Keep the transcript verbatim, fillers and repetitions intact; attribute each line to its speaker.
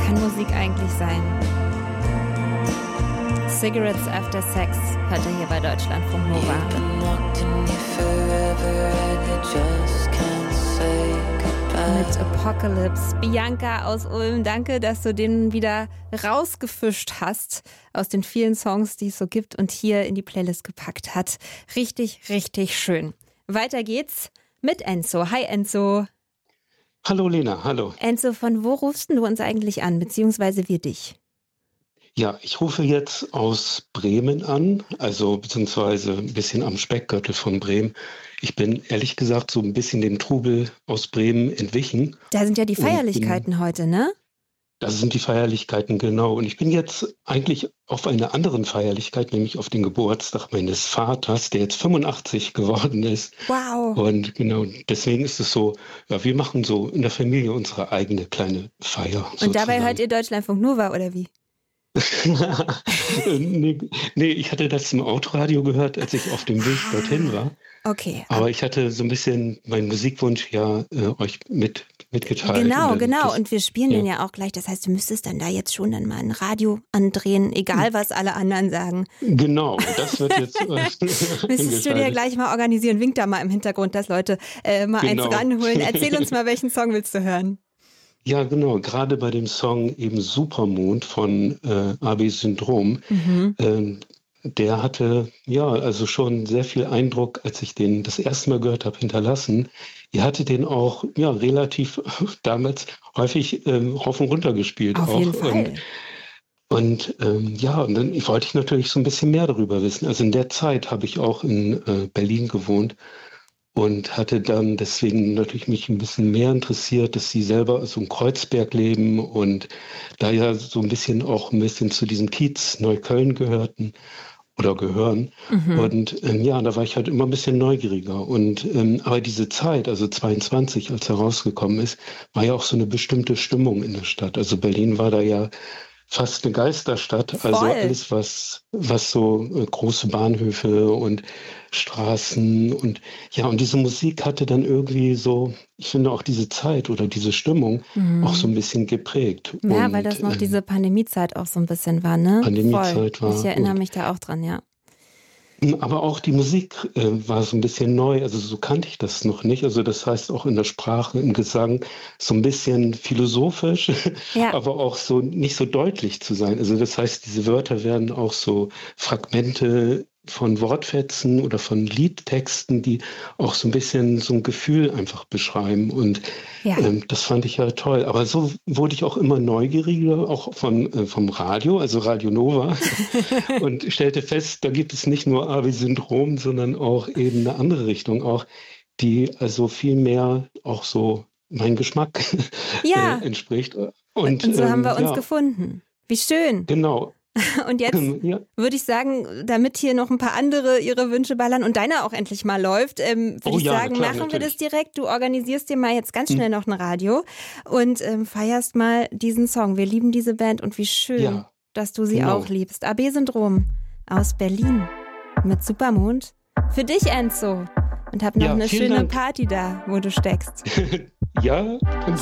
Speaker 1: kann Musik eigentlich sein? Cigarettes After Sex hört er hier bei Deutschlandfunk Nova. Mit Apocalypse. Bianca aus Ulm, danke, dass du den wieder rausgefischt hast aus den vielen Songs, die es so gibt und hier in die Playlist gepackt hat. Richtig, richtig schön. Weiter geht's mit Enzo. Hi Enzo.
Speaker 2: Hallo Lena, hallo.
Speaker 1: Enzo, von wo rufst du uns eigentlich an, beziehungsweise wir dich?
Speaker 2: Ja, ich rufe jetzt aus Bremen an, also beziehungsweise ein bisschen am Speckgürtel von Bremen. Ich bin ehrlich gesagt so ein bisschen dem Trubel aus Bremen entwichen.
Speaker 1: Da sind ja die Feierlichkeiten bin, heute, ne?
Speaker 2: Das sind die Feierlichkeiten, genau. Und ich bin jetzt eigentlich auf einer anderen Feierlichkeit, nämlich auf den Geburtstag meines Vaters, der jetzt fünfundachtzig geworden ist.
Speaker 1: Wow.
Speaker 2: Und genau, deswegen ist es so, ja, wir machen so in der Familie unsere eigene kleine Feier.
Speaker 1: Und
Speaker 2: sozusagen.
Speaker 1: Dabei hört ihr Deutschlandfunk Nova, oder wie?
Speaker 2: nee, nee, ich hatte das im Autoradio gehört, als ich auf dem Weg dorthin war.
Speaker 1: Okay.
Speaker 2: Aber ich hatte so ein bisschen meinen Musikwunsch ja äh, euch mit, mitgeteilt.
Speaker 1: Genau,
Speaker 2: und
Speaker 1: genau.
Speaker 2: Das,
Speaker 1: und wir spielen
Speaker 2: ja.
Speaker 1: den ja auch gleich. Das heißt, du müsstest dann da jetzt schon dann mal ein Radio andrehen, egal was alle anderen sagen.
Speaker 2: Genau, das wird jetzt...
Speaker 1: Müsstest du dir gleich mal organisieren. Wink da mal im Hintergrund, dass Leute äh, mal genau. eins ranholen. Erzähl uns mal, welchen Song willst du hören?
Speaker 2: Ja, genau. Gerade bei dem Song eben Supermond von äh, A B Syndrom.
Speaker 1: Mhm.
Speaker 2: Ähm, der hatte ja also schon sehr viel Eindruck, als ich den das erste Mal gehört habe, hinterlassen. Ihr hattet den auch ja relativ damals häufig ähm, rauf und runter gespielt.
Speaker 1: Auf
Speaker 2: auch.
Speaker 1: jeden Fall.
Speaker 2: Und, und ähm, ja, und dann wollte ich natürlich so ein bisschen mehr darüber wissen. Also in der Zeit habe ich auch in äh, Berlin gewohnt. Und hatte dann deswegen natürlich mich ein bisschen mehr interessiert, dass sie selber so in Kreuzberg leben und da ja so ein bisschen auch ein bisschen zu diesem Kiez Neukölln gehörten oder gehören. Mhm. Und ähm, ja, da war ich halt immer ein bisschen neugieriger. Und ähm, aber diese Zeit, also zweiundzwanzig, als er rausgekommen ist, war ja auch so eine bestimmte Stimmung in der Stadt. Also Berlin war da ja fast eine Geisterstadt.
Speaker 1: Voll.
Speaker 2: Also alles, was, was so äh, große Bahnhöfe und Straßen und ja, und diese Musik hatte dann irgendwie so, ich finde auch diese Zeit oder diese Stimmung mhm. auch so ein bisschen geprägt.
Speaker 1: Ja,
Speaker 2: und,
Speaker 1: weil das noch
Speaker 2: äh,
Speaker 1: diese Pandemiezeit auch so ein bisschen war, ne?
Speaker 2: Pandemiezeit
Speaker 1: Voll.
Speaker 2: war.
Speaker 1: Ich erinnere mich da auch dran, ja.
Speaker 2: Aber auch die Musik äh, war so ein bisschen neu, also so kannte ich das noch nicht. Also das heißt auch in der Sprache, im Gesang so ein bisschen philosophisch, ja. aber auch so nicht so deutlich zu sein. Also das heißt, diese Wörter werden auch so Fragmente von Wortfetzen oder von Liedtexten, die auch so ein bisschen so ein Gefühl einfach beschreiben. Und ja. ähm, das fand ich ja toll. Aber so wurde ich auch immer neugieriger, auch von, äh, vom Radio, also Radio Nova. Und stellte fest, da gibt es nicht nur A B Syndrom, sondern auch eben eine andere Richtung, auch die also viel mehr auch so mein Geschmack
Speaker 1: ja.
Speaker 2: äh, entspricht. Und,
Speaker 1: Und so ähm, haben wir uns
Speaker 2: ja.
Speaker 1: gefunden. Wie schön.
Speaker 2: Genau.
Speaker 1: Und jetzt ja. würde ich sagen, damit hier noch ein paar andere ihre Wünsche ballern und deiner auch endlich mal läuft, ähm, würde oh, ich ja, sagen, klar, machen natürlich. wir das direkt. Du organisierst dir mal jetzt ganz schnell hm. noch ein Radio und ähm, feierst mal diesen Song. Wir lieben diese Band und wie schön, ja, dass du sie genau. auch liebst. A B Syndrom aus Berlin mit Supermond. Für dich, Enzo. Und hab noch ja, eine schöne
Speaker 2: Dank.
Speaker 1: Party da, wo du steckst.
Speaker 2: Ja,